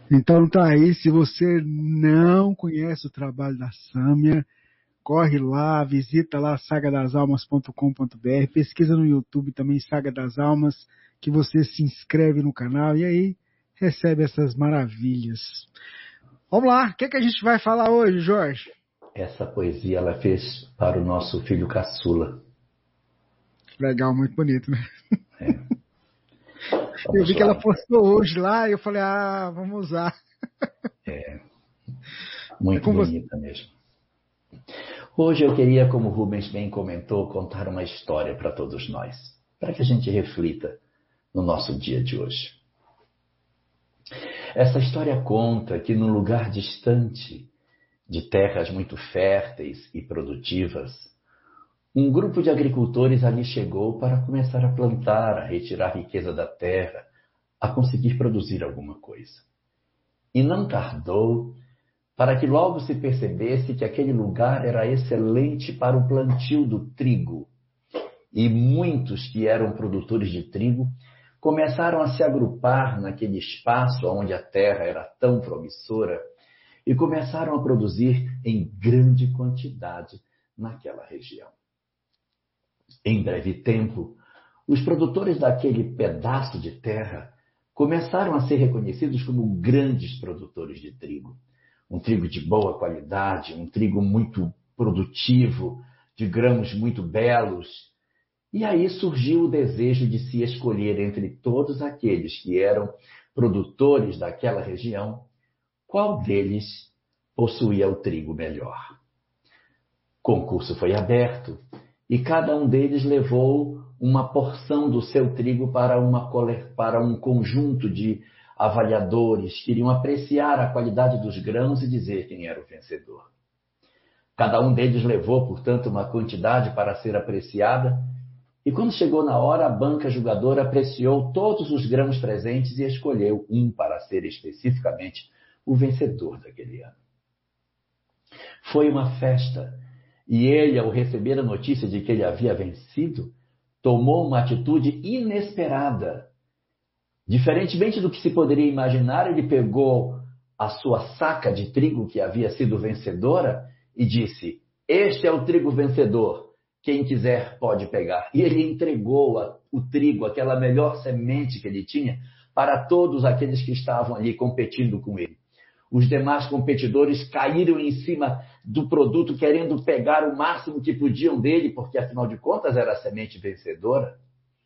Então tá aí, se você não conhece o trabalho da Sâmia, corre lá, visita lá sagadasalmas.com.br, pesquisa no YouTube também Saga das Almas, que você se inscreve no canal e aí recebe essas maravilhas. Vamos lá, o que é que a gente vai falar hoje, Jorge? Essa poesia ela fez para o nosso filho caçula. Legal, muito bonito, né? É, Eu vamos vi que ela lá. postou hoje lá e eu falei, vamos usar. É, É muito com você. bonita mesmo. Hoje eu queria, como o Rubens bem comentou, contar uma história para todos nós, para que a gente reflita no nosso dia de hoje. Essa história conta que num lugar distante, de terras muito férteis e produtivas, um grupo de agricultores ali chegou para começar a plantar, a retirar a riqueza da terra, a conseguir produzir alguma coisa. E não tardou para que logo se percebesse que aquele lugar era excelente para o plantio do trigo. E muitos que eram produtores de trigo começaram a se agrupar naquele espaço onde a terra era tão promissora e começaram a produzir em grande quantidade naquela região. Em breve tempo, os produtores daquele pedaço de terra começaram a ser reconhecidos como grandes produtores de trigo. Um trigo de boa qualidade, um trigo muito produtivo, de grãos muito belos. E aí surgiu o desejo de se escolher entre todos aqueles que eram produtores daquela região, qual deles possuía o trigo melhor. O concurso foi aberto e cada um deles levou uma porção do seu trigo para um conjunto de avaliadores que iriam apreciar a qualidade dos grãos e dizer quem era o vencedor. Cada um deles levou, portanto, uma quantidade para ser apreciada, e quando chegou na hora, a banca julgadora apreciou todos os grãos presentes e escolheu um para ser especificamente o vencedor daquele ano. Foi uma festa, e ele, ao receber a notícia de que ele havia vencido, tomou uma atitude inesperada. Diferentemente do que se poderia imaginar, ele pegou a sua saca de trigo que havia sido vencedora e disse: "Este é o trigo vencedor. Quem quiser pode pegar." E ele entregou o trigo, aquela melhor semente que ele tinha, para todos aqueles que estavam ali competindo com ele. Os demais competidores caíram em cima do produto, querendo pegar o máximo que podiam dele, porque afinal de contas era a semente vencedora.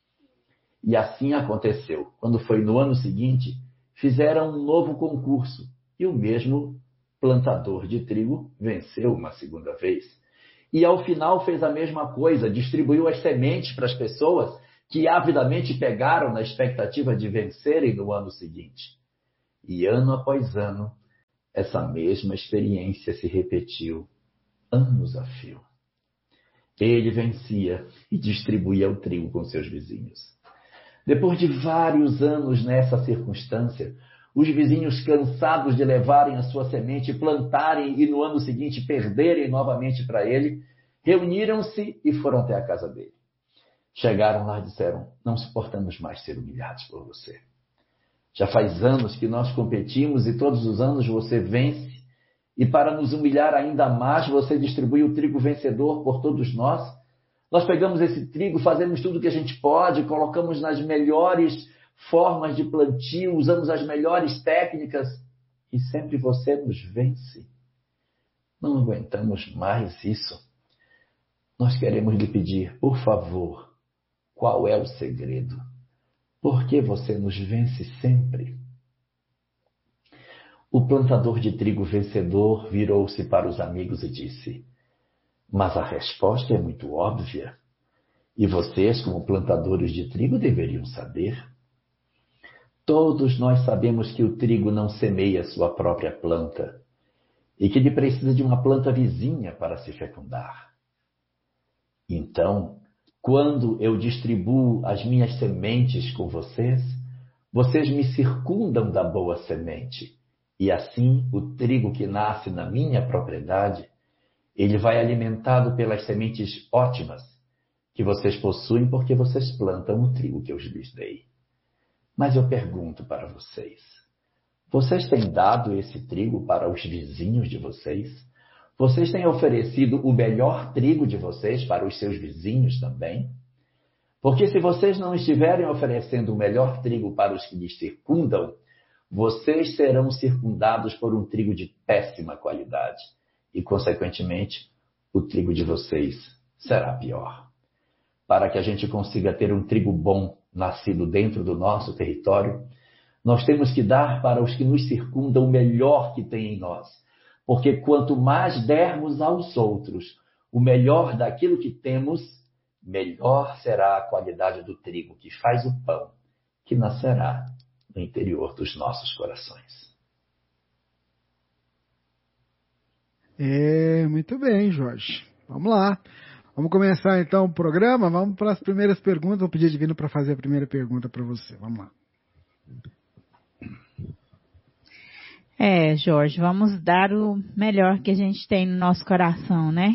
E assim aconteceu. Quando foi no ano seguinte, fizeram um novo concurso e o mesmo plantador de trigo venceu uma segunda vez. E ao final fez a mesma coisa, distribuiu as sementes para as pessoas que avidamente pegaram na expectativa de vencerem no ano seguinte. E ano após ano, essa mesma experiência se repetiu, anos a fio. Ele vencia e distribuía o trigo com seus vizinhos. Depois de vários anos nessa circunstância, os vizinhos, cansados de levarem a sua semente, plantarem e no ano seguinte perderem novamente para ele, reuniram-se e foram até a casa dele. Chegaram lá e disseram: "Não suportamos mais ser humilhados por você. Já faz anos que nós competimos e todos os anos você vence, e para nos humilhar ainda mais, você distribui o trigo vencedor por todos nós. Nós pegamos esse trigo, fazemos tudo o que a gente pode, colocamos nas melhores formas de plantio, usamos as melhores técnicas, e sempre você nos vence. Não aguentamos mais isso. Nós queremos lhe pedir, por favor, qual é o segredo? Por que você nos vence sempre?" O plantador de trigo vencedor virou-se para os amigos e disse: "Mas a resposta é muito óbvia. E vocês, como plantadores de trigo, deveriam saber. Todos nós sabemos que o trigo não semeia sua própria planta e que ele precisa de uma planta vizinha para se fecundar. Então, quando eu distribuo as minhas sementes com vocês, vocês me circundam da boa semente. E assim, o trigo que nasce na minha propriedade, ele vai alimentado pelas sementes ótimas que vocês possuem porque vocês plantam o trigo que eu lhes dei. Mas eu pergunto para vocês, Vocês têm dado esse trigo para os vizinhos de vocês? Vocês têm oferecido o melhor trigo de vocês para os seus vizinhos também? Porque se vocês não estiverem oferecendo o melhor trigo para os que lhes circundam, vocês serão circundados por um trigo de péssima qualidade. E, consequentemente, o trigo de vocês será pior. Para que a gente consiga ter um trigo bom nascido dentro do nosso território, nós temos que dar para os que nos circundam o melhor que tem em nós. Porque quanto mais dermos aos outros o melhor daquilo que temos, melhor será a qualidade do trigo que faz o pão, que nascerá no interior dos nossos corações. Muito bem, Jorge. Vamos lá. Vamos começar então o programa. Vamos para as primeiras perguntas. Vou pedir a Divino para fazer a primeira pergunta para você. Vamos lá. Jorge, vamos dar o melhor que a gente tem no nosso coração, né?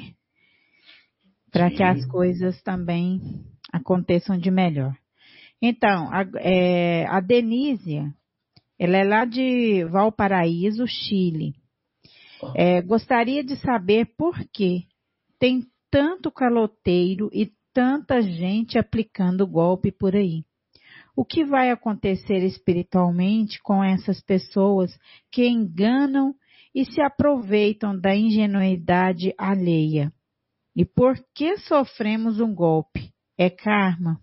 Para que as coisas também aconteçam de melhor. Então, a Denísia, ela é lá de Valparaíso, Chile. Gostaria de saber por que tem tanto caloteiro e tanta gente aplicando golpe por aí. O que vai acontecer espiritualmente com essas pessoas que enganam e se aproveitam da ingenuidade alheia? E por que sofremos um golpe? É karma?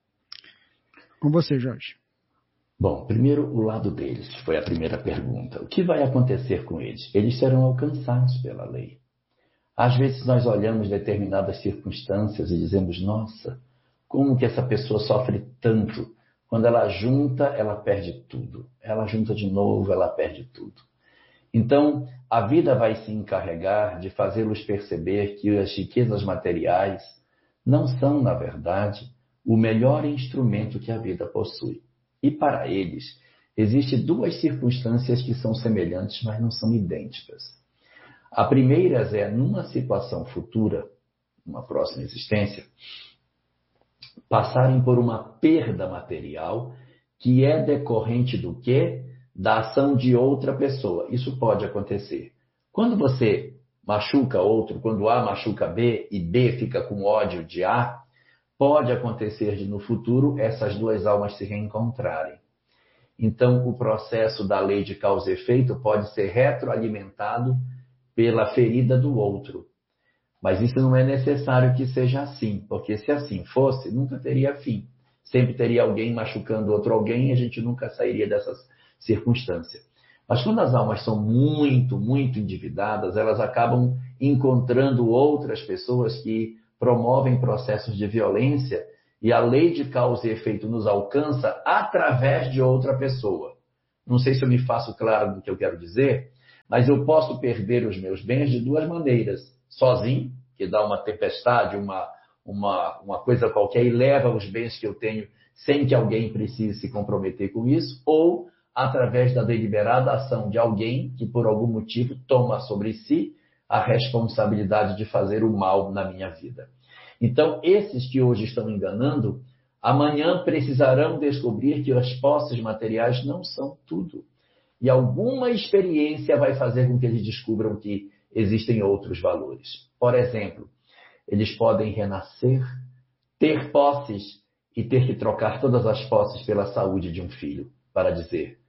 Com você, Jorge. Bom, primeiro o lado deles, foi a primeira pergunta. O que vai acontecer com eles? Eles serão alcançados pela lei. Às vezes nós olhamos determinadas circunstâncias e dizemos, nossa, como que essa pessoa sofre tanto? Quando ela junta, ela perde tudo. Ela junta de novo, ela perde tudo. Então, a vida vai se encarregar de fazê-los perceber que as riquezas materiais não são, na verdade, o melhor instrumento que a vida possui. E para eles, existem duas circunstâncias que são semelhantes, mas não são idênticas. A primeira é, numa situação futura, numa próxima existência, passarem por uma perda material que é decorrente do quê? Da ação de outra pessoa. Isso pode acontecer. Quando você machuca outro, quando A machuca B e B fica com ódio de A, pode acontecer de no futuro essas duas almas se reencontrarem. Então, o processo da lei de causa e efeito pode ser retroalimentado pela ferida do outro. Mas isso não é necessário que seja assim, porque se assim fosse, nunca teria fim. Sempre teria alguém machucando outro alguém e a gente nunca sairia dessas circunstâncias. Mas quando as almas são muito, muito endividadas, elas acabam encontrando outras pessoas que promovem processos de violência e a lei de causa e efeito nos alcança através de outra pessoa. Não sei se eu me faço claro do que eu quero dizer, mas eu posso perder os meus bens de duas maneiras. Sozinho, que dá uma tempestade, uma coisa qualquer e leva os bens que eu tenho sem que alguém precise se comprometer com isso, ou através da deliberada ação de alguém que por algum motivo toma sobre si a responsabilidade de fazer o mal na minha vida. Então, esses que hoje estão enganando, amanhã precisarão descobrir que as posses materiais não são tudo. E alguma experiência vai fazer com que eles descubram que existem outros valores. Por exemplo, eles podem renascer, ter posses e ter que trocar todas as posses pela saúde de um filho, para dizer,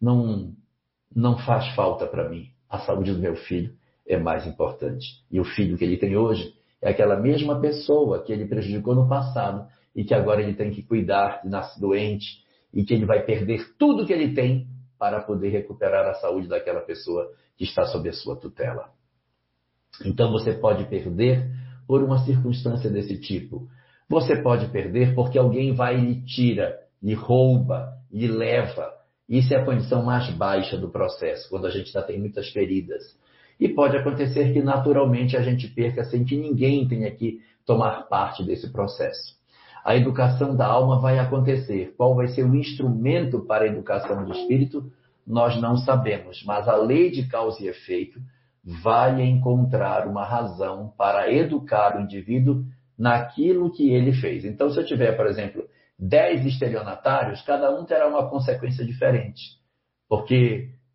não faz falta para mim, a saúde do meu filho é mais importante. E o filho que ele tem hoje é aquela mesma pessoa que ele prejudicou no passado e que agora ele tem que cuidar, nasce doente e que ele vai perder tudo que ele tem para poder recuperar a saúde daquela pessoa que está sob a sua tutela. Então você pode perder por uma circunstância desse tipo. Você pode perder porque alguém vai e lhe tira, lhe rouba, lhe leva. Isso é a condição mais baixa do processo, quando a gente ainda tem muitas feridas. E pode acontecer que naturalmente a gente perca sem que ninguém tenha que tomar parte desse processo. A educação da alma vai acontecer. Qual vai ser o instrumento para a educação do espírito? Nós não sabemos, mas a lei de causa e efeito vai encontrar uma razão para educar o indivíduo naquilo que ele fez. Então, se eu tiver, por exemplo, 10 estelionatários, cada um terá uma consequência diferente. Porque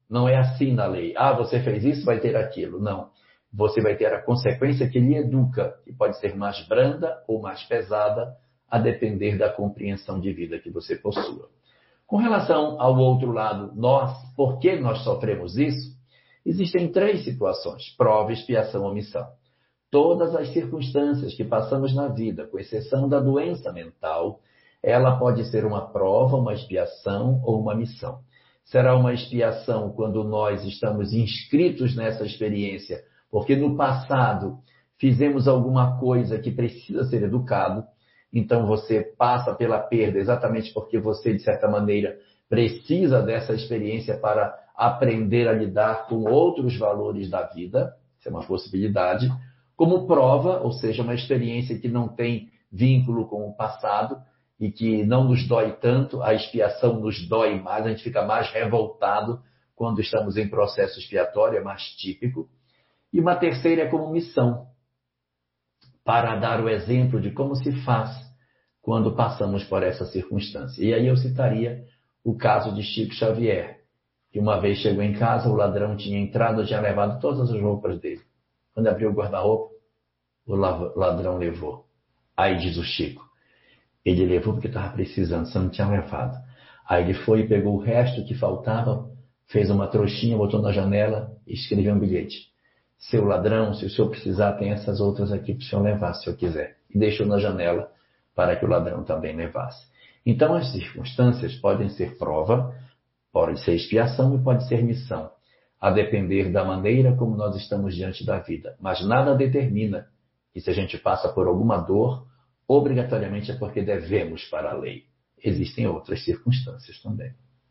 Não é assim na lei. Ah, você fez isso, vai ter aquilo. Não. Você vai ter a consequência que lhe educa, que pode ser mais branda ou mais pesada, a depender da compreensão de vida que você possua. Com relação ao outro lado, por que nós sofremos isso? Existem 3 situações: prova, expiação ou missão. Todas as circunstâncias que passamos na vida, com exceção da doença mental, ela pode ser uma prova, uma expiação ou uma missão. Será uma expiação quando nós estamos inscritos nessa experiência, porque no passado fizemos alguma coisa que precisa ser educado, então você passa pela perda exatamente porque você, de certa maneira, precisa dessa experiência para aprender a lidar com outros valores da vida. Isso é uma possibilidade. Como prova, ou seja, uma experiência que não tem vínculo com o passado e que não nos dói tanto, a expiação nos dói mais, a gente fica mais revoltado quando estamos em processo expiatório, é mais típico. E uma terceira é como missão, para dar o exemplo de como se faz quando passamos por essa circunstância. E aí eu citaria o caso de Chico Xavier, que uma vez chegou em casa, o ladrão tinha entrado, tinha levado todas as roupas dele. Quando abriu o guarda-roupa, o ladrão levou. Aí diz o Chico, ele levou porque estava precisando, você não tinha levado. Aí ele foi e pegou o resto que faltava, fez uma trouxinha, botou na janela e escreveu um bilhete. Seu ladrão, se o senhor precisar, tem essas outras aqui para o senhor levar, se o senhor quiser. E deixou na janela para que o ladrão também levasse. Então, as circunstâncias podem ser prova, pode ser expiação e pode ser missão, a depender da maneira como nós estamos diante da vida. Mas nada determina que se a gente passa por alguma dor, obrigatoriamente é porque devemos para a lei. Existem outras circunstâncias também.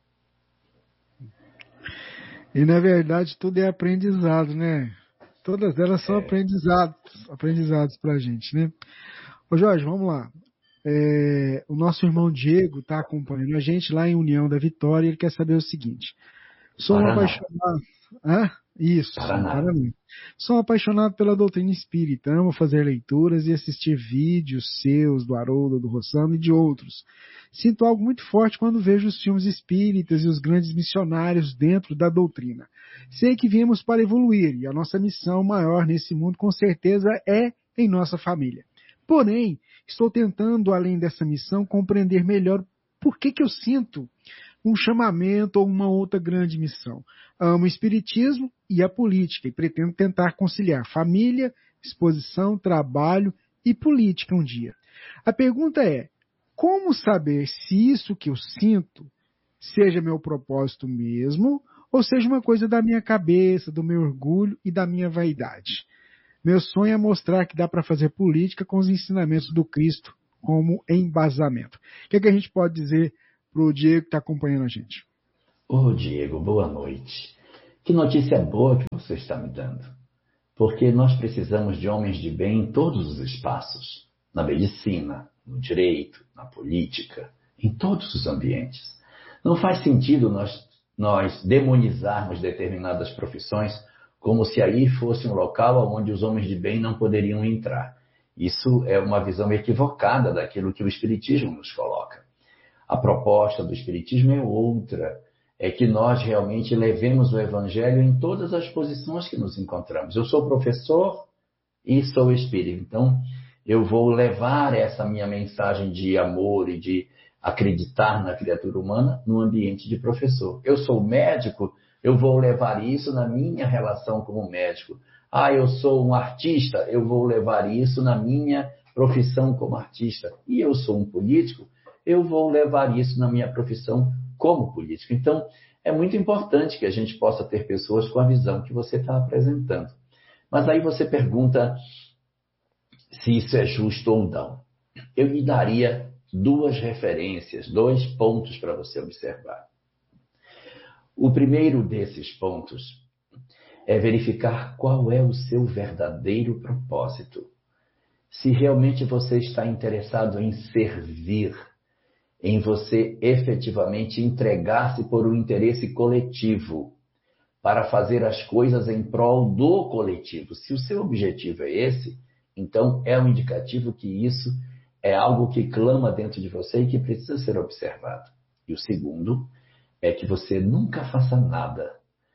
E, na verdade, tudo é aprendizado, né? Todas elas são aprendizados para a gente, né? Ô Jorge, vamos lá. O nosso irmão Diego está acompanhando a gente lá em União da Vitória e ele quer saber o seguinte. Sou um apaixonado... Isso, Paraná. Sou apaixonado pela doutrina espírita, amo fazer leituras e assistir vídeos seus, do Haroldo, do Rossano e de outros. Sinto algo muito forte quando vejo os filmes espíritas e os grandes missionários dentro da doutrina. Sei que viemos para evoluir e a nossa missão maior nesse mundo com certeza é em nossa família. Porém, estou tentando, além dessa missão, compreender melhor por que eu sinto um chamamento ou uma outra grande missão. Amo o espiritismo e a política e pretendo tentar conciliar família, exposição, trabalho e política um dia. A pergunta é, como saber se isso que eu sinto seja meu propósito mesmo ou seja uma coisa da minha cabeça, do meu orgulho e da minha vaidade? Meu sonho é mostrar que dá para fazer política com os ensinamentos do Cristo como embasamento. O que a gente pode dizer para o Diego que está acompanhando a gente? Ô Diego, boa noite. Que notícia boa que você está me dando. Porque nós precisamos de homens de bem em todos os espaços. Na medicina, no direito, na política, em todos os ambientes. Não faz sentido nós demonizarmos determinadas profissões como se aí fosse um local onde os homens de bem não poderiam entrar. Isso é uma visão equivocada daquilo que o Espiritismo nos coloca. A proposta do Espiritismo é outra, é que nós realmente levemos o Evangelho em todas as posições que nos encontramos. Eu sou professor e sou espírita, então eu vou levar essa minha mensagem de amor e de acreditar na criatura humana no ambiente de professor. Eu sou médico, eu vou levar isso na minha relação como médico. Eu sou um artista, eu vou levar isso na minha profissão como artista. E eu sou um político, eu vou levar isso na minha profissão como político. Então, é muito importante que a gente possa ter pessoas com a visão que você está apresentando. Mas aí você pergunta se isso é justo ou não. Eu lhe daria 2 referências, 2 pontos para você observar. O primeiro desses pontos é verificar qual é o seu verdadeiro propósito. Se realmente você está interessado em servir, em você efetivamente entregar-se por um interesse coletivo, para fazer as coisas em prol do coletivo. Se o seu objetivo é esse, então é um indicativo que isso é algo que clama dentro de você e que precisa ser observado. E o segundo é que você nunca faça nada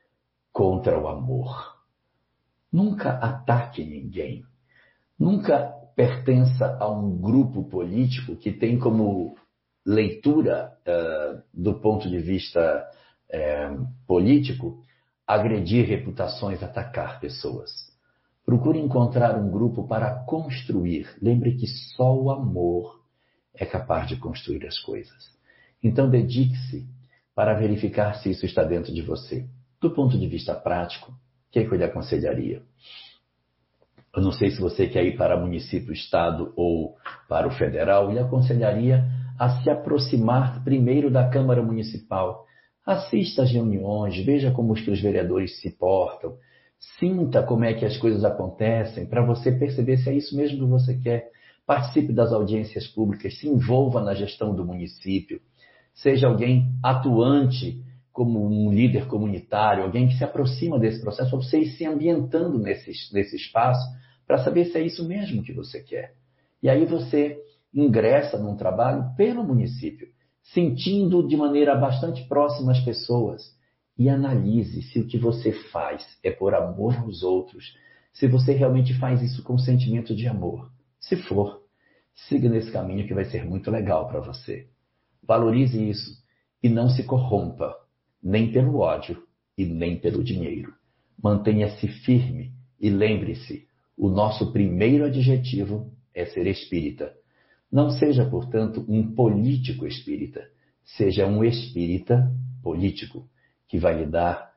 contra o amor. Nunca ataque ninguém. Nunca pertença a um grupo político que tem como leitura, do ponto de vista político, agredir reputações, atacar pessoas. Procure encontrar um grupo para construir. Lembre que só o amor é capaz de construir as coisas. Então, dedique-se para verificar se isso está dentro de você. Do ponto de vista prático, o que eu lhe aconselharia? Eu não sei se você quer ir para município, estado ou para o federal, eu lhe aconselharia a se aproximar primeiro da Câmara Municipal. Assista às reuniões, veja como os vereadores se portam, sinta como é que as coisas acontecem, para você perceber se é isso mesmo que você quer. Participe das audiências públicas, se envolva na gestão do município, seja alguém atuante como um líder comunitário, alguém que se aproxima desse processo, para você ir se ambientando nesse espaço, para saber se é isso mesmo que você quer. E aí você ingressa num trabalho pelo município, sentindo de maneira bastante próxima as pessoas, e analise se o que você faz é por amor aos outros, se você realmente faz isso com sentimento de amor. Se for, siga nesse caminho que vai ser muito legal para você. Valorize isso e não se corrompa, nem pelo ódio e nem pelo dinheiro. Mantenha-se firme e lembre-se, o nosso primeiro adjetivo é ser espírita. Não seja, portanto, um político espírita. Seja um espírita político, que vai lhe dar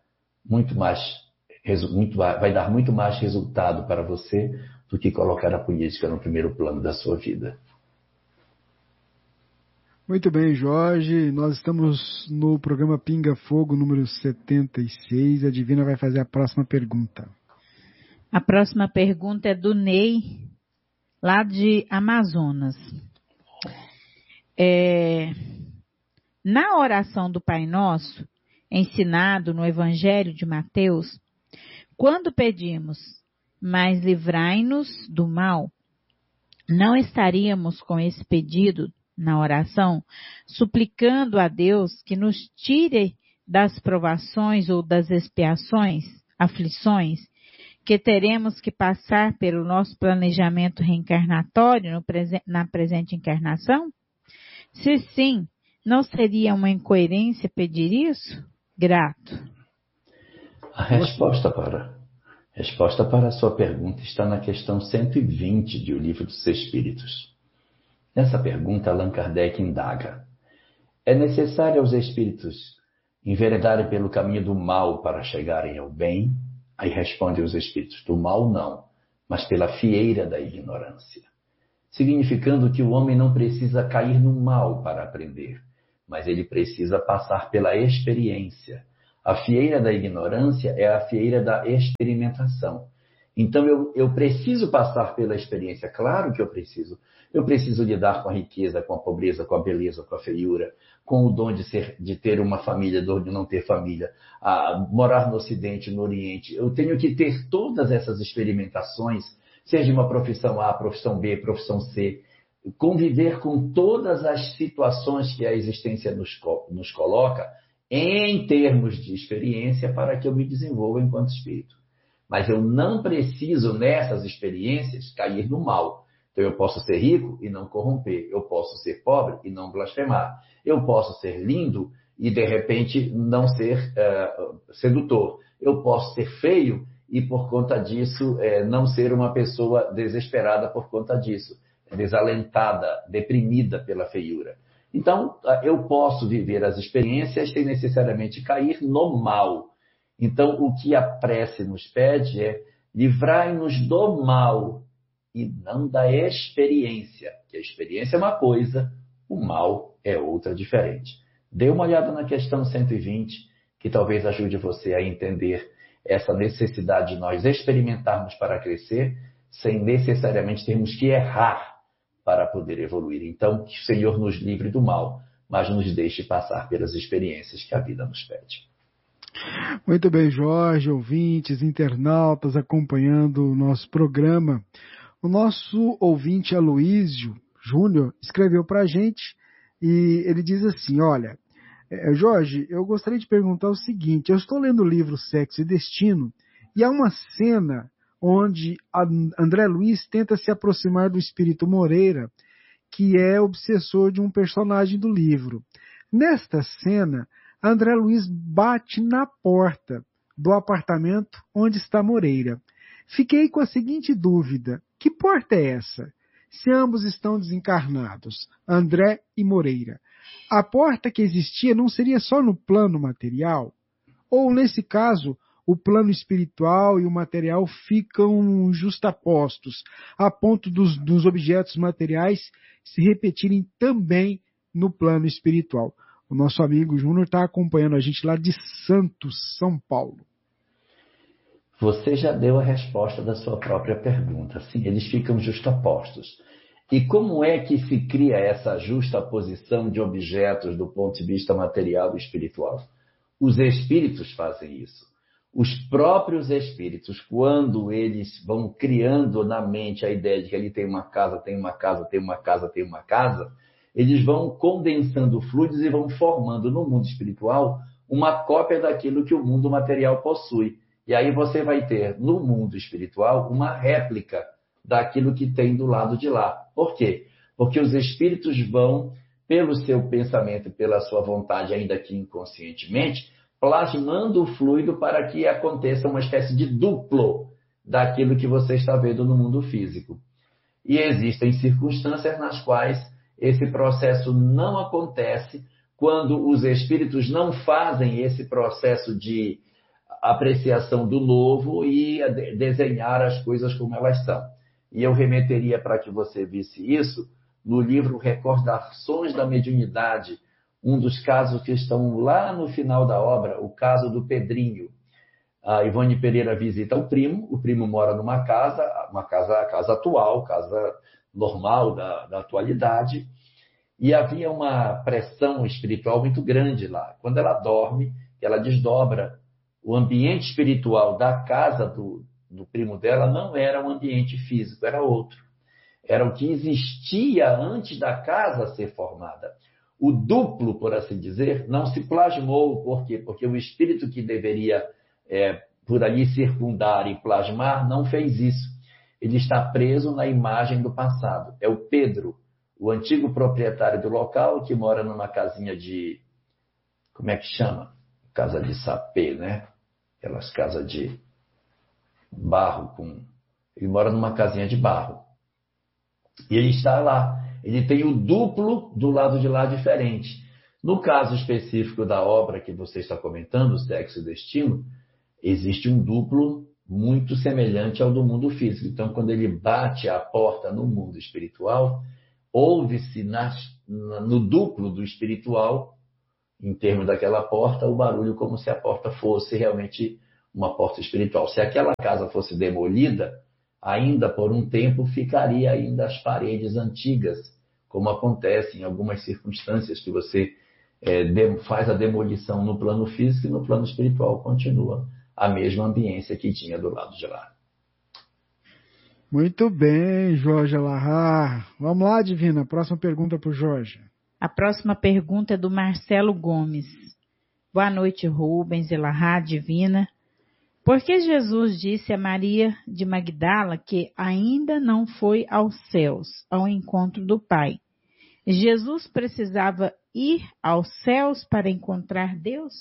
vai dar muito mais resultado para você do que colocar a política no primeiro plano da sua vida. Muito bem, Jorge. Nós estamos no programa Pinga Fogo, número 76. A Divina vai fazer a próxima pergunta. A próxima pergunta é do Ney, lá de Amazonas. Na oração do Pai Nosso, ensinado no Evangelho de Mateus, quando pedimos, mas livrai-nos do mal, não estaríamos com esse pedido na oração, suplicando a Deus que nos tire das provações ou das expiações, aflições, que teremos que passar pelo nosso planejamento reencarnatório na presente encarnação? Se sim, não seria uma incoerência pedir isso? Grato. A resposta para a sua pergunta está na questão 120 de O Livro dos Espíritos. Nessa pergunta, Allan Kardec indaga: é necessário aos espíritos enveredarem pelo caminho do mal para chegarem ao bem? Aí respondem os espíritos: do mal não, mas pela fieira da ignorância. Significando que o homem não precisa cair no mal para aprender, mas ele precisa passar pela experiência. A fieira da ignorância é a fieira da experimentação. Então eu preciso passar pela experiência, claro que eu preciso. Eu preciso lidar com a riqueza, com a pobreza, com a beleza, com a feiura, com o dom de ter uma família, de não ter família, morar no Ocidente, no Oriente. Eu tenho que ter todas essas experimentações, seja uma profissão A, profissão B, profissão C, conviver com todas as situações que a existência nos coloca em termos de experiência para que eu me desenvolva enquanto espírito. Mas eu não preciso, nessas experiências, cair no mal. Então, eu posso ser rico e não corromper. Eu posso ser pobre e não blasfemar. Eu posso ser lindo e, de repente, não ser sedutor. Eu posso ser feio e, por conta disso, não ser uma pessoa desesperada por conta disso, desalentada, deprimida pela feiura. Então, eu posso viver as experiências sem necessariamente cair no mal. Então, o que a prece nos pede é: livrai-nos do mal e não da experiência. Que a experiência é uma coisa, o mal é outra diferente. Dê uma olhada na questão 120, que talvez ajude você a entender essa necessidade de nós experimentarmos para crescer, sem necessariamente termos que errar para poder evoluir. Então, que o Senhor nos livre do mal, mas nos deixe passar pelas experiências que a vida nos pede. Muito bem, Jorge, ouvintes, internautas acompanhando o nosso programa. O nosso ouvinte Aloísio Júnior escreveu para a gente e ele diz assim: olha, Jorge, eu gostaria de perguntar o seguinte: eu estou lendo o livro Sexo e Destino e há uma cena onde André Luiz tenta se aproximar do espírito Moreira, que é obsessor de um personagem do livro. Nesta cena, André Luiz bate na porta do apartamento onde está Moreira. Fiquei com a seguinte dúvida: que porta é essa? Se ambos estão desencarnados, André e Moreira, a porta que existia não seria só no plano material? Ou, nesse caso, o plano espiritual e o material ficam justapostos, a ponto dos objetos materiais se repetirem também no plano espiritual? O nosso amigo Júnior está acompanhando a gente lá de Santos, São Paulo. Você já deu a resposta da sua própria pergunta. Sim, eles ficam justapostos. E como é que se cria essa justaposição de objetos do ponto de vista material e espiritual? Os espíritos fazem isso. Os próprios espíritos, quando eles vão criando na mente a ideia de que ali tem uma casa, tem uma casa, tem uma casa, tem uma casa, eles vão condensando fluidos e vão formando no mundo espiritual uma cópia daquilo que o mundo material possui. E aí você vai ter, no mundo espiritual, uma réplica daquilo que tem do lado de lá. Por quê? Porque os espíritos vão, pelo seu pensamento e pela sua vontade, ainda que inconscientemente, plasmando o fluido para que aconteça uma espécie de duplo daquilo que você está vendo no mundo físico. E existem circunstâncias nas quais esse processo não acontece quando os espíritos não fazem esse processo de apreciação do novo e desenhar as coisas como elas são. E eu remeteria para que você visse isso no livro Recordações da Mediunidade, um dos casos que estão lá no final da obra, o caso do Pedrinho. A Ivone Pereira visita o primo mora numa casa, a casa atual, casa normal da atualidade, e havia uma pressão espiritual muito grande lá. Quando ela dorme, ela desdobra, o ambiente espiritual da casa do primo dela não era um ambiente físico, era outro. Era o que existia antes da casa ser formada. O duplo, por assim dizer, não se plasmou. Por quê? Porque o espírito que deveria, por ali, circundar e plasmar, não fez isso. Ele está preso na imagem do passado. É o Pedro, o antigo proprietário do local, que mora numa casinha de... Como é que chama? Casa de sapê, né? Aquelas casas de barro. Ele mora numa casinha de barro. E ele está lá. Ele tem o duplo do lado de lá diferente. No caso específico da obra que você está comentando, Sexo e Destino, existe um duplo muito semelhante ao do mundo físico. Então, quando ele bate a porta no mundo espiritual, ouve-se no duplo do espiritual, em termos daquela porta, o barulho como se a porta fosse realmente uma porta espiritual. Se aquela casa fosse demolida, ainda por um tempo ficaria ainda as paredes antigas, como acontece em algumas circunstâncias que você faz a demolição no plano físico e no plano espiritual continua a mesma ambiência que tinha do lado de lá. Muito bem, Jorge Alahá. Vamos lá, Divina, próxima pergunta para o Jorge. A próxima pergunta é do Marcelo Gomes. Boa noite, Rubens, Alahá, Divina. Por que Jesus disse a Maria de Magdala que ainda não foi aos céus, ao encontro do Pai? Jesus precisava ir aos céus para encontrar Deus?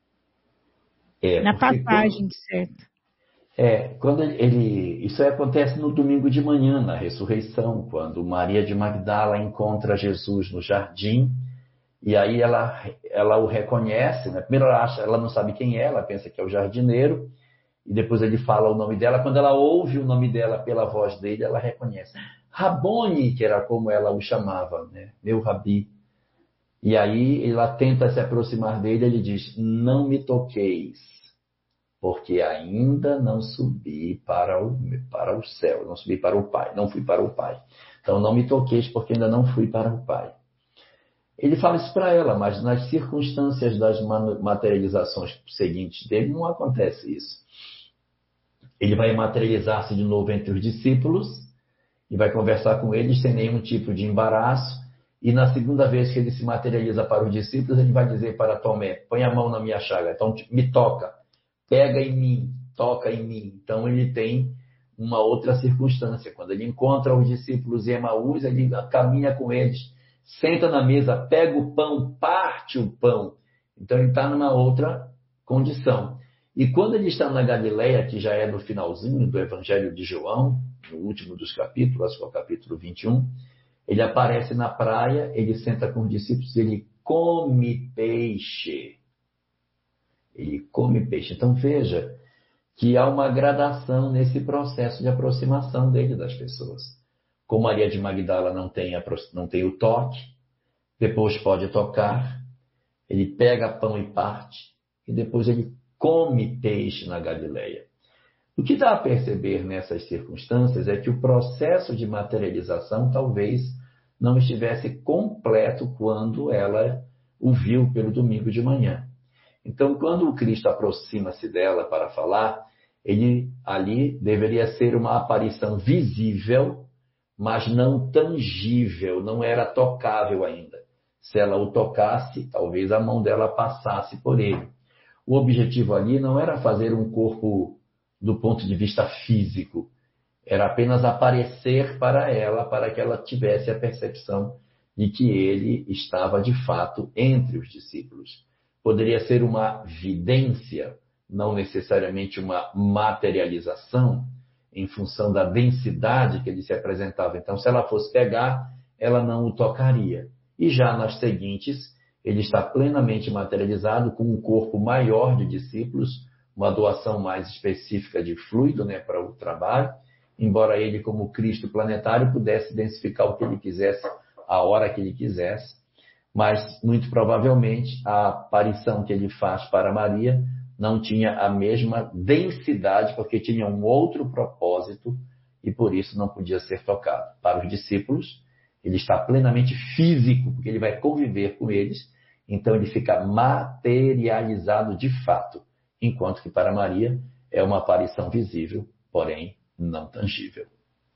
Na passagem, certo? Quando isso acontece no domingo de manhã, na ressurreição, quando Maria de Magdala encontra Jesus no jardim, e aí ela o reconhece, né? Primeiro ela não sabe quem é, ela pensa que é o jardineiro, e depois ele fala o nome dela. Quando ela ouve o nome dela pela voz dele, ela reconhece. Rabone, que era como ela o chamava, né? Meu Rabi. E aí ela tenta se aproximar dele, ele diz, não me toqueis, porque ainda não subi para o céu, não subi para o Pai, não fui para o Pai. Então não me toqueis, porque ainda não fui para o Pai. Ele fala isso para ela, mas nas circunstâncias das materializações seguintes dele não acontece isso. Ele vai materializar-se de novo entre os discípulos e vai conversar com eles sem nenhum tipo de embaraço. e na segunda vez que ele se materializa para os discípulos, ele vai dizer para Tomé: põe a mão na minha chaga, então me toca, pega em mim, toca em mim. Então ele tem uma outra circunstância. Quando ele encontra os discípulos em Emaús, ele caminha com eles, senta na mesa, pega o pão, parte o pão. Então ele está numa outra condição. E quando ele está na Galileia, que já é no finalzinho do Evangelho de João, no último dos capítulos, acho que é o capítulo 21, ele aparece na praia, ele senta com os discípulos, ele come peixe. Ele come peixe. Então veja que há uma gradação nesse processo de aproximação dele das pessoas. Com Maria de Magdala não tem o toque, depois pode tocar, ele pega pão e parte, e depois ele come peixe na Galileia. O que dá a perceber nessas circunstâncias é que o processo de materialização talvez não estivesse completo quando ela o viu pelo domingo de manhã. Então, quando o Cristo aproxima-se dela para falar, ele ali deveria ser uma aparição visível, mas não tangível, não era tocável ainda. Se ela o tocasse, talvez a mão dela passasse por ele. O objetivo ali não era fazer um corpo do ponto de vista físico, era apenas aparecer para ela, para que ela tivesse a percepção de que ele estava de fato entre os discípulos. Poderia ser uma vidência, não necessariamente uma materialização, em função da densidade que ele se apresentava. Então, se ela fosse pegar, ela não o tocaria. E já nas seguintes, ele está plenamente materializado com um corpo maior de discípulos, uma doação mais específica de fluido, para o trabalho, embora ele, como Cristo planetário, pudesse densificar o que ele quisesse, a hora que ele quisesse, mas, muito provavelmente, a aparição que ele faz para Maria não tinha a mesma densidade, porque tinha um outro propósito e, por isso, não podia ser tocado. Para os discípulos, ele está plenamente físico, porque ele vai conviver com eles, então ele fica materializado de fato, enquanto que para Maria é uma aparição visível, porém não tangível.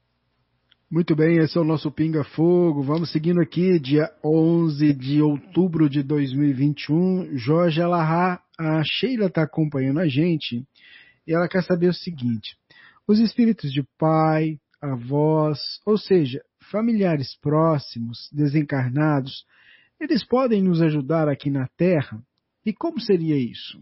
Muito bem, esse é o nosso Pinga Fogo. Vamos seguindo aqui, dia 11 de outubro de 2021. Jorge Alahá, a Sheila está acompanhando a gente e ela quer saber o seguinte: os espíritos de pai, avós, ou seja, familiares próximos, desencarnados, eles podem nos ajudar aqui na Terra? E como seria isso?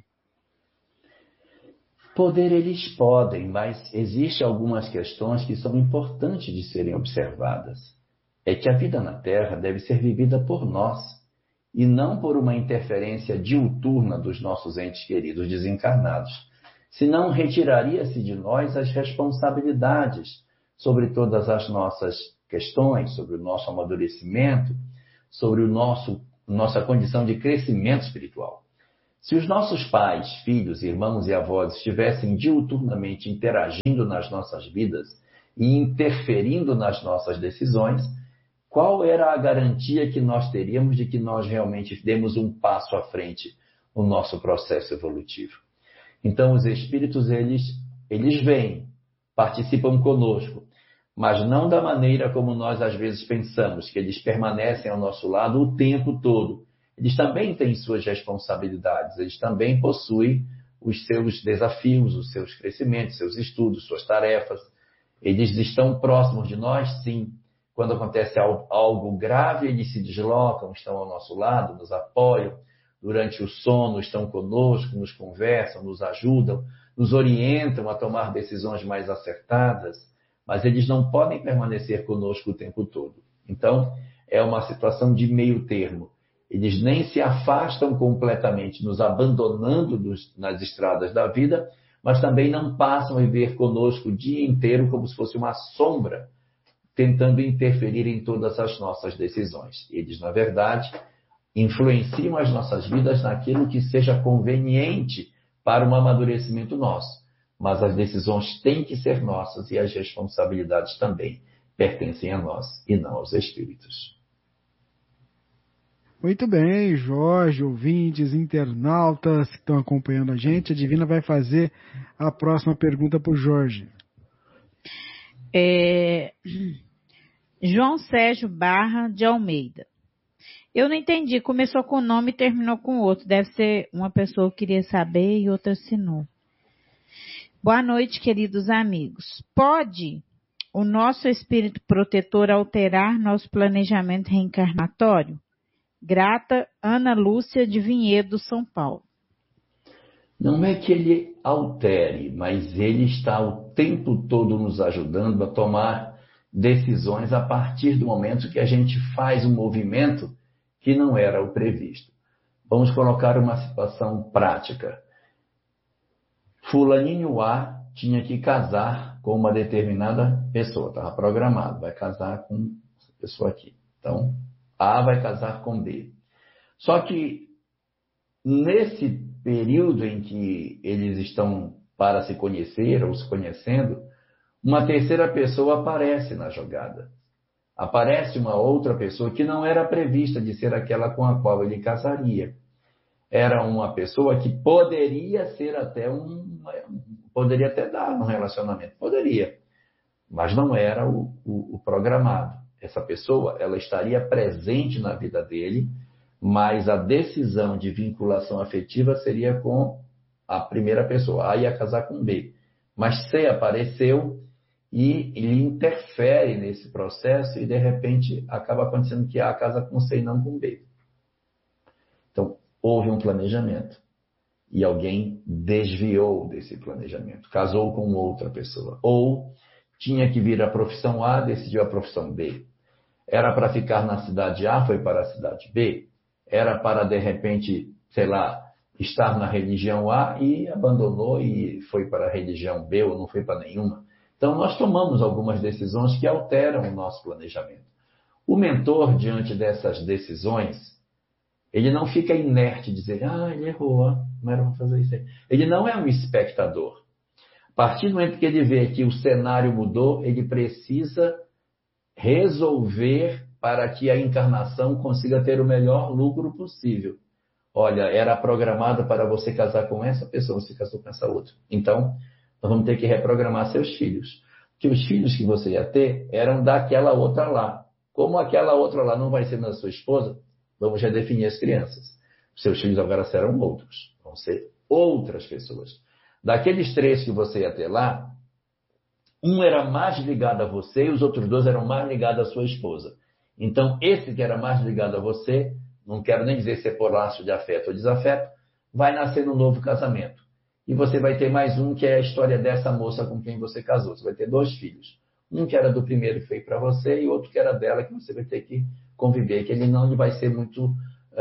Poder eles podem, mas existem algumas questões que são importantes de serem observadas. É que a vida na Terra deve ser vivida por nós, e não por uma interferência diuturna dos nossos entes queridos desencarnados. Senão retiraria-se de nós as responsabilidades sobre todas as nossas questões, sobre o nosso amadurecimento, sobre nossa condição de crescimento espiritual. Se os nossos pais, filhos, irmãos e avós estivessem diuturnamente interagindo nas nossas vidas e interferindo nas nossas decisões, qual era a garantia que nós teríamos de que nós realmente demos um passo à frente no nosso processo evolutivo? Então, os espíritos, eles vêm, participam conosco, mas não da maneira como nós às vezes pensamos, que eles permanecem ao nosso lado o tempo todo. Eles também têm suas responsabilidades, eles também possuem os seus desafios, os seus crescimentos, seus estudos, suas tarefas. Eles estão próximos de nós, sim. Quando acontece algo grave, eles se deslocam, estão ao nosso lado, nos apoiam. Durante o sono, estão conosco, nos conversam, nos ajudam, nos orientam a tomar decisões mais acertadas, mas eles não podem permanecer conosco o tempo todo. Então, é uma situação de meio termo. Eles nem se afastam completamente, nos abandonando nas estradas da vida, mas também não passam a viver conosco o dia inteiro como se fosse uma sombra, tentando interferir em todas as nossas decisões. Eles, na verdade, influenciam as nossas vidas naquilo que seja conveniente para um amadurecimento nosso. Mas as decisões têm que ser nossas e as responsabilidades também pertencem a nós e não aos espíritos. Muito bem, Jorge, ouvintes, internautas que estão acompanhando a gente, a Divina vai fazer a próxima pergunta para o Jorge. João Sérgio Barra de Almeida. Eu não entendi. Começou com um nome e terminou com outro. Deve ser uma pessoa que queria saber e outra assinou. Boa noite, queridos amigos. Pode o nosso espírito protetor alterar nosso planejamento reencarnatório? Grata, Ana Lúcia de Vinhedo, São Paulo. Não é que ele altere, mas ele está o tempo todo nos ajudando a tomar decisões a partir do momento que a gente faz um movimento que não era o previsto. Vamos colocar uma situação prática. Fulaninho A tinha que casar com uma determinada pessoa, estava programado, vai casar com essa pessoa aqui. Então, A vai casar com B. Só que nesse período em que eles estão para se conhecer ou se conhecendo, uma terceira pessoa aparece na jogada. Aparece uma outra pessoa que não era prevista de ser aquela com a qual ele casaria. Era uma pessoa que poderia ser até poderia até dar um relacionamento, poderia, mas não era o programado. Essa pessoa, ela estaria presente na vida dele, mas a decisão de vinculação afetiva seria com a primeira pessoa. A ia casar com B, mas C apareceu e ele interfere nesse processo e de repente acaba acontecendo que A casa com C e não com B. Então, houve um planejamento e alguém desviou desse planejamento, casou com outra pessoa. Ou tinha que vir a profissão A, decidiu a profissão B. Era para ficar na cidade A, foi para a cidade B. Era para, de repente, sei lá, estar na religião A e abandonou e foi para a religião B ou não foi para nenhuma. Então, nós tomamos algumas decisões que alteram o nosso planejamento. O mentor, diante dessas decisões, ele não fica inerte, dizer, ele errou, não era para fazer isso aí. Ele não é um espectador. A partir do momento que ele vê que o cenário mudou, ele precisa resolver para que a encarnação consiga ter o melhor lucro possível. Olha, era programado para você casar com essa pessoa, você casou com essa outra. Então, nós vamos ter que reprogramar seus filhos. Porque os filhos que você ia ter eram daquela outra lá. Como aquela outra lá não vai ser da sua esposa, vamos redefinir as crianças. Os seus filhos agora serão outros. Vão ser outras pessoas. Daqueles 3 que você ia ter lá, um era mais ligado a você e os outros 2 eram mais ligados à sua esposa. Então, esse que era mais ligado a você, não quero nem dizer se é por laço de afeto ou desafeto, vai nascer no novo casamento. E você vai ter mais um, que é a história dessa moça com quem você casou. Você vai ter 2 filhos. Um que era do primeiro que foi para você e outro que era dela, que você vai ter que conviver, que ele não vai ser muito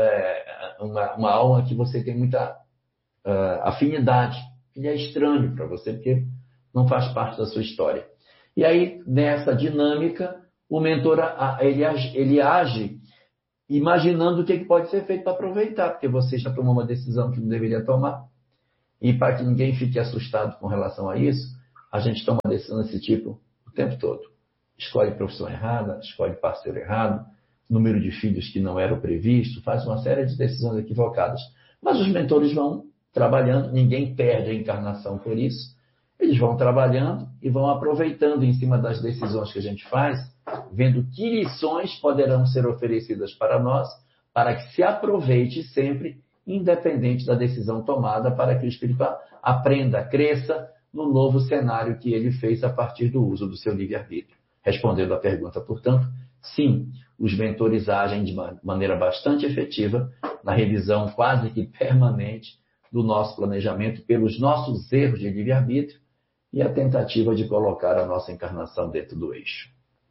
uma alma que você tem muita afinidade. Ele é estranho para você, porque não faz parte da sua história. E aí, nessa dinâmica, o mentor ele age imaginando o que pode ser feito para aproveitar, porque você já tomou uma decisão que não deveria tomar. E para que ninguém fique assustado com relação a isso, a gente toma decisão desse tipo o tempo todo. Escolhe profissão errada, escolhe parceiro errado, número de filhos que não era o previsto, faz uma série de decisões equivocadas. Mas os mentores vão trabalhando, ninguém perde a encarnação por isso. Eles vão trabalhando e vão aproveitando em cima das decisões que a gente faz, vendo que lições poderão ser oferecidas para nós, para que se aproveite sempre, independente da decisão tomada, para que o espírito aprenda, cresça no novo cenário que ele fez a partir do uso do seu livre-arbítrio. Respondendo à pergunta, portanto, sim, os mentores agem de maneira bastante efetiva na revisão quase que permanente do nosso planejamento pelos nossos erros de livre-arbítrio e a tentativa de colocar a nossa encarnação dentro do eixo.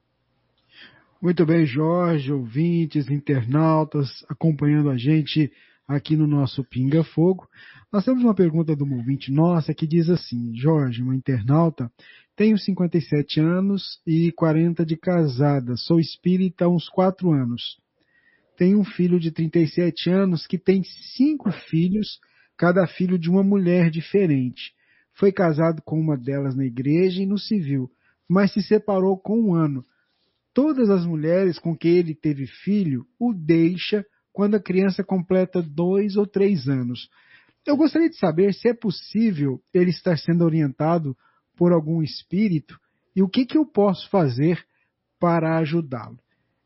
Muito bem, Jorge, ouvintes, internautas, acompanhando a gente aqui no nosso Pinga Fogo. Nós temos uma pergunta de uma ouvinte nossa que diz assim: Jorge, uma internauta, tenho 57 anos e 40 de casada, sou espírita há uns 4 anos. Tenho um filho de 37 anos que tem 5 filhos, cada filho de uma mulher diferente. Foi casado com uma delas na igreja e no civil, mas se separou com 1 ano. Todas as mulheres com que ele teve filho o deixa quando a criança completa 2 ou 3 anos. Eu gostaria de saber se é possível ele estar sendo orientado por algum espírito e o que eu posso fazer para ajudá-lo.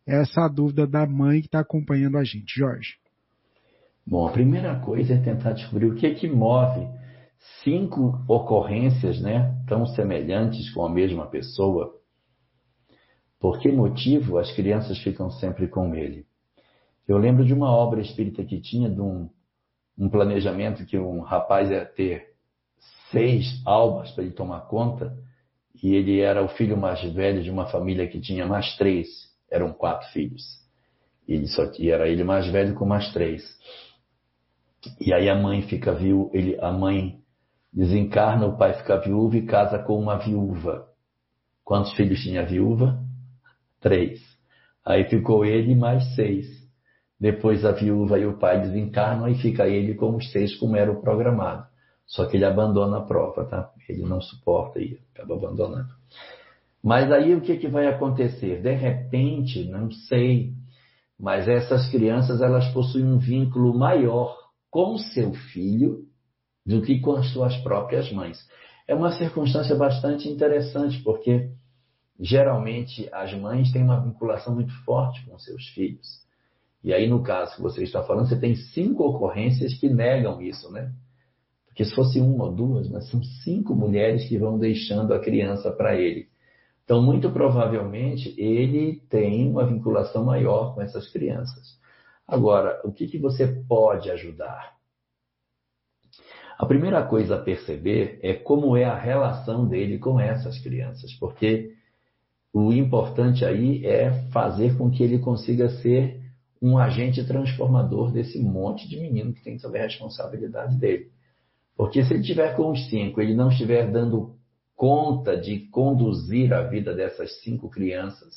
essa dúvida da mãe que está acompanhando a gente. Jorge. Bom, a primeira coisa é tentar descobrir o que é que move 5 ocorrências, né, tão semelhantes com a mesma pessoa. Por que motivo as crianças ficam sempre com ele? Eu lembro de uma obra espírita que tinha de um planejamento que um rapaz ia ter 6 almas para ele tomar conta, e ele era o filho mais velho de uma família que tinha mais 3, eram 4 filhos. E era ele mais velho com mais 3. E aí a mãe fica viúva, a mãe desencarna, o pai fica viúvo e casa com uma viúva. Quantos filhos tinha a viúva? 3. Aí ficou ele mais 6. Depois a viúva e o pai desencarnam e fica ele com os 6 como era o programado. Só que ele abandona a prova, tá? Ele não suporta e acaba abandonando. Mas aí o que vai acontecer? De repente, não sei, mas essas crianças elas possuem um vínculo maior com seu filho do que com as suas próprias mães. É uma circunstância bastante interessante, porque geralmente as mães têm uma vinculação muito forte com seus filhos. E aí, no caso que você está falando, você tem 5 ocorrências que negam isso, né? Porque se fosse 1 ou 2, mas são 5 mulheres que vão deixando a criança para ele. Então, muito provavelmente, ele tem uma vinculação maior com essas crianças. Agora, o que você pode ajudar? A primeira coisa a perceber é como é a relação dele com essas crianças, porque o importante aí é fazer com que ele consiga ser um agente transformador desse monte de menino que tem sob a responsabilidade dele. Porque se ele estiver com os 5, ele não estiver dando conta de conduzir a vida dessas 5 crianças,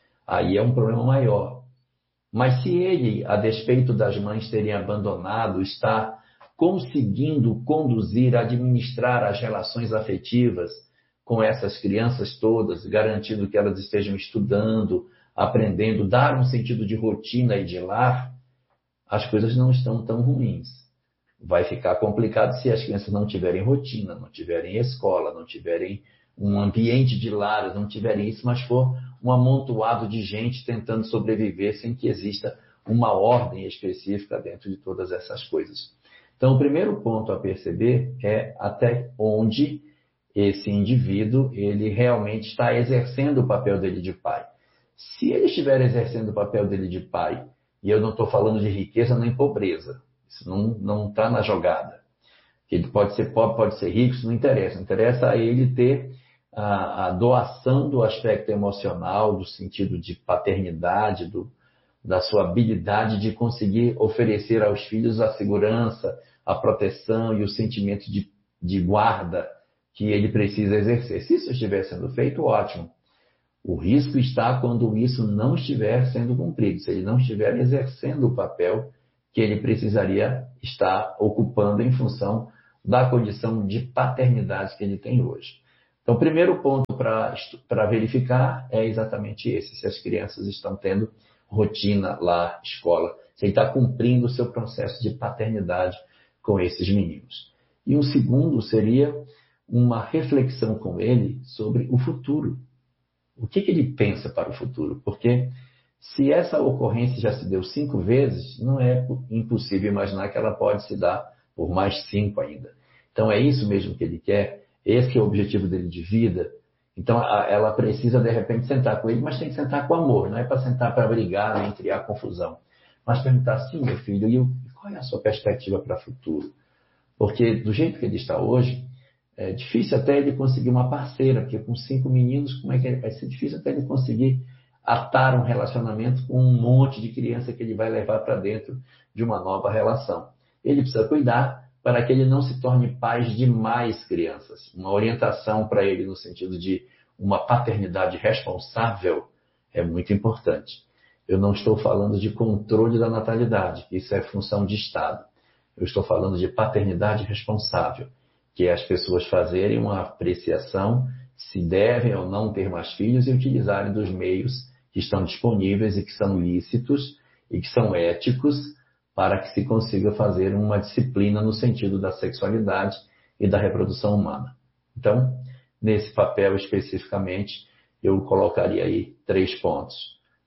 aí é um problema maior. Mas se ele, a despeito das mães terem abandonado, está conseguindo conduzir, administrar as relações afetivas com essas crianças todas, garantindo que elas estejam estudando, aprendendo, dar um sentido de rotina e de lar, as coisas não estão tão ruins. Vai ficar complicado se as crianças não tiverem rotina, não tiverem escola, não tiverem um ambiente de lar, não tiverem isso, mas for um amontoado de gente tentando sobreviver sem que exista uma ordem específica dentro de todas essas coisas. Então, o primeiro ponto a perceber é até onde esse indivíduo ele realmente está exercendo o papel dele de pai. Se ele estiver exercendo o papel dele de pai, e eu não estou falando de riqueza nem pobreza, isso não está na jogada. Ele pode ser pobre, pode ser rico, isso não interessa. Interessa a ele ter a doação do aspecto emocional, do sentido de paternidade, da sua habilidade de conseguir oferecer aos filhos a segurança, a proteção e o sentimento de guarda que ele precisa exercer. Se isso estiver sendo feito, ótimo. O risco está quando isso não estiver sendo cumprido, se ele não estiver exercendo o papel que ele precisaria estar ocupando em função da condição de paternidade que ele tem hoje. Então, o primeiro ponto para verificar é exatamente esse, se as crianças estão tendo rotina lá, escola, se ele está cumprindo o seu processo de paternidade com esses meninos. E um segundo seria uma reflexão com ele sobre o futuro. O que ele pensa para o futuro? Porque se essa ocorrência já se deu 5 vezes, não é impossível imaginar que ela pode se dar por mais 5 ainda. Então é isso mesmo que ele quer, esse é o objetivo dele de vida. Então ela precisa de repente sentar com ele, mas tem que sentar com amor, não é para sentar para brigar nem criar confusão. Mas perguntar assim, meu filho, e qual é a sua perspectiva para o futuro? Porque do jeito que ele está hoje, é difícil até ele conseguir uma parceira, porque com 5 meninos, como é que vai ser difícil até ele conseguir atar um relacionamento com um monte de criança que ele vai levar para dentro de uma nova relação. Ele precisa cuidar para que ele não se torne pai de mais crianças. Uma orientação para ele no sentido de uma paternidade responsável é muito importante. Eu não estou falando de controle da natalidade, isso é função de Estado. Eu estou falando de paternidade responsável, que é as pessoas fazerem uma apreciação se devem ou não ter mais filhos e utilizarem dos meios que estão disponíveis e que são lícitos e que são éticos para que se consiga fazer uma disciplina no sentido da sexualidade e da reprodução humana. Então, nesse papel especificamente, eu colocaria aí 3 pontos.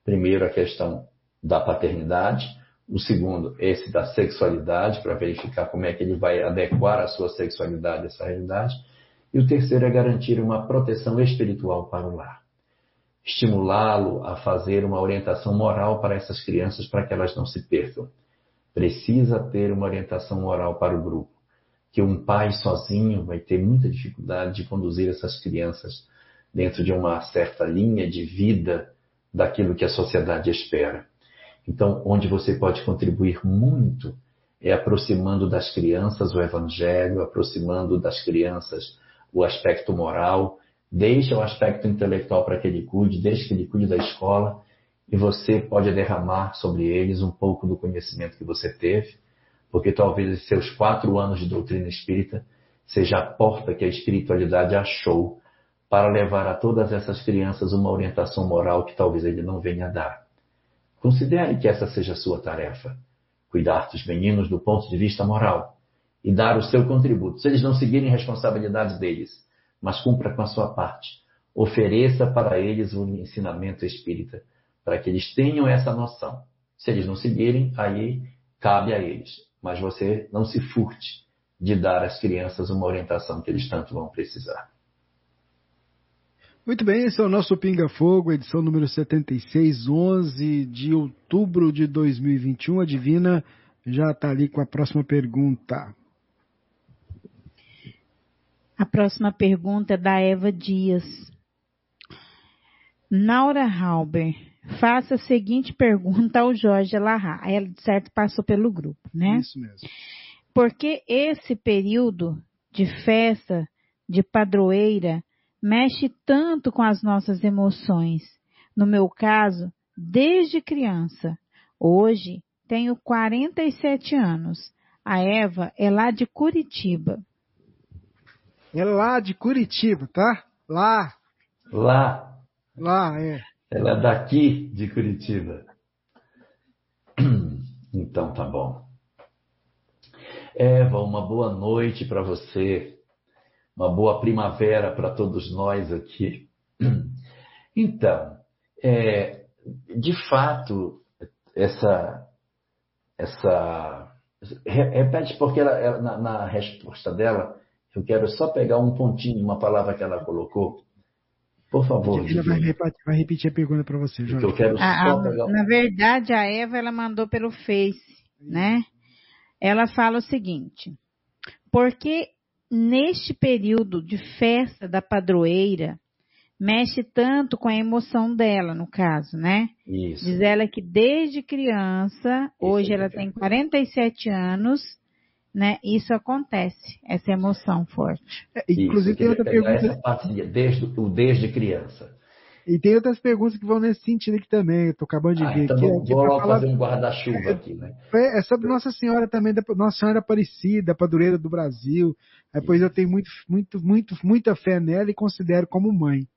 Primeiro, a questão da paternidade. O segundo, esse da sexualidade, para verificar como é que ele vai adequar a sua sexualidade a essa realidade. E o terceiro é garantir uma proteção espiritual para o lar. Estimulá-lo a fazer uma orientação moral para essas crianças para que elas não se percam. Precisa ter uma orientação moral para o grupo, que um pai sozinho vai ter muita dificuldade de conduzir essas crianças dentro de uma certa linha de vida daquilo que a sociedade espera. Então, onde você pode contribuir muito é aproximando das crianças o evangelho, aproximando das crianças o aspecto moral, deixa o aspecto intelectual para que ele cuide, deixa que ele cuide da escola, e você pode derramar sobre eles um pouco do conhecimento que você teve, porque talvez os seus 4 anos de doutrina espírita seja a porta que a espiritualidade achou para levar a todas essas crianças uma orientação moral que talvez ele não venha a dar. Considere que essa seja a sua tarefa, cuidar dos meninos do ponto de vista moral e dar o seu contributo. Se eles não seguirem responsabilidades deles, mas cumpra com a sua parte, ofereça para eles um ensinamento espírita, para que eles tenham essa noção. Se eles não seguirem, aí cabe a eles. Mas você não se furte de dar às crianças uma orientação que eles tanto vão precisar. Muito bem, esse é o nosso Pinga Fogo, edição número 76, 11 de outubro de 2021. A Divina já está ali com a próxima pergunta. A próxima pergunta é da Eva Dias. Naura Halber, faça a seguinte pergunta ao Jorge Larra. Ela, de certo, passou pelo grupo, né? Isso mesmo. Por que esse período de festa, de padroeira, mexe tanto com as nossas emoções? No meu caso, desde criança. Hoje, tenho 47 anos. A Eva é lá de Curitiba. É lá de Curitiba, tá? Lá. Lá, é. Ela é daqui de Curitiba. Então tá bom. Eva, uma boa noite para você. Uma boa primavera para todos nós aqui. Então, de fato, repete, porque na resposta dela, eu quero só pegar um pontinho, uma palavra que ela colocou. Por favor, vai repetir a pergunta para você, Jorge. Eu quero só pegar... Na verdade, a Eva, ela mandou pelo Face, né? Ela fala o seguinte: porque neste período de festa da padroeira, mexe tanto com a emoção dela, no caso, né? Isso. Diz ela que desde criança, hoje ela tem 47 anos, né? Isso acontece, essa emoção forte. Inclusive tem outra pergunta. Essa parte desde criança. E tem outras perguntas que vão nesse sentido aqui também, eu estou acabando de ver. Então vou logo fazer um guarda-chuva aqui, né? É sobre Nossa Senhora também, Nossa Senhora Aparecida, a padroeira do Brasil. Pois eu tenho muita fé nela e considero como mãe.